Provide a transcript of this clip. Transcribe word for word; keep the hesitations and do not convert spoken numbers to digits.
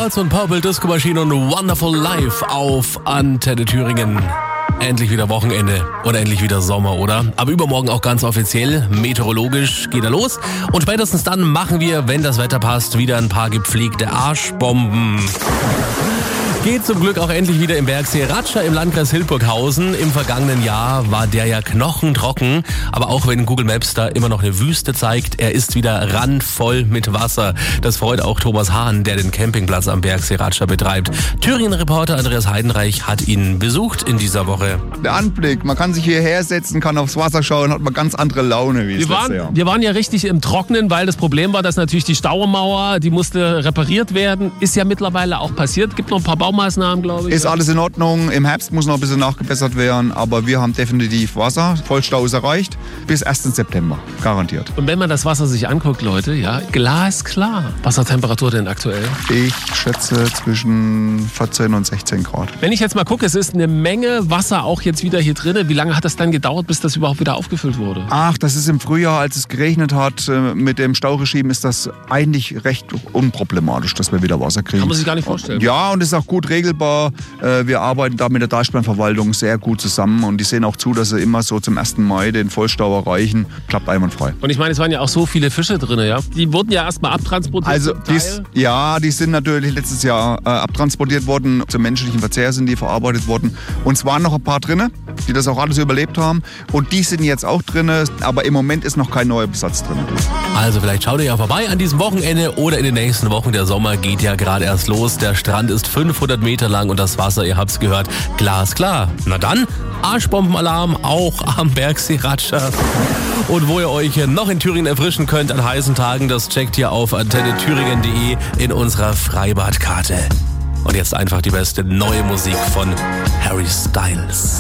Girls und Purple Disco Machine und Wonderful Life auf Antenne Thüringen. Endlich wieder Wochenende oder endlich wieder Sommer, oder? Aber übermorgen auch ganz offiziell, meteorologisch geht er los. Und spätestens dann machen wir, wenn das Wetter passt, wieder ein paar gepflegte Arschbomben. Geht zum Glück auch endlich wieder im Bergsee Ratscher im Landkreis Hildburghausen. Im vergangenen Jahr war der ja knochentrocken, aber auch wenn Google Maps da immer noch eine Wüste zeigt, er ist wieder randvoll mit Wasser. Das freut auch Thomas Hahn, der den Campingplatz am Bergsee Ratscher betreibt. Thüringen-Reporter Andreas Heidenreich hat ihn besucht in dieser Woche. Der Anblick, man kann sich hierher setzen, kann aufs Wasser schauen, hat man ganz andere Laune wie wir es waren, letzte Jahr. Wir waren ja richtig im Trocknen, weil das Problem war, dass natürlich die Staumauer, die musste repariert werden. Ist ja mittlerweile auch passiert. Gibt noch ein paar Baumaßnahmen, glaube ich. Ist alles in Ordnung. Im Herbst muss noch ein bisschen nachgebessert werden, aber wir haben definitiv Wasser. Vollstau ist erreicht. Bis ersten September, garantiert. Und wenn man das Wasser sich anguckt, Leute, ja, glasklar. Wassertemperatur denn aktuell? Ich schätze zwischen vierzehn und sechzehn Grad. Wenn ich jetzt mal gucke, es ist eine Menge Wasser auch jetzt wieder hier drin. Wie lange hat das dann gedauert, bis das überhaupt wieder aufgefüllt wurde? Ach, das ist im Frühjahr, als es geregnet hat. Mit dem Stauregime ist das eigentlich recht unproblematisch, dass wir wieder Wasser kriegen. Kann man sich gar nicht vorstellen. Ja, und ist auch gut regelbar. Wir arbeiten da mit der Deichbahnverwaltung sehr gut zusammen und die sehen auch zu, dass sie immer so zum ersten Mai den Vollstau erreichen. Klappt einwandfrei. Und ich meine, es waren ja auch so viele Fische drin, ja? Die wurden ja erstmal abtransportiert. Also, dies, ja, die sind natürlich letztes Jahr äh, abtransportiert worden. Zum menschlichen Verzehr sind die verarbeitet worden. Und es waren noch ein paar drin, die das auch alles überlebt haben. Und die sind jetzt auch drin, aber im Moment ist noch kein neuer Besatz drin. Also vielleicht schaut ihr ja vorbei an diesem Wochenende oder in den nächsten Wochen. Der Sommer geht ja gerade erst los. Der Strand ist fünfhundert Meter lang und das Wasser, ihr habt's gehört, glasklar. Na dann, Arschbombenalarm auch am Bergsee Ratscher. Und wo ihr euch noch in Thüringen erfrischen könnt an heißen Tagen, das checkt ihr auf antenne thüringen punkt de in unserer Freibadkarte. Und jetzt einfach die beste neue Musik von Harry Styles.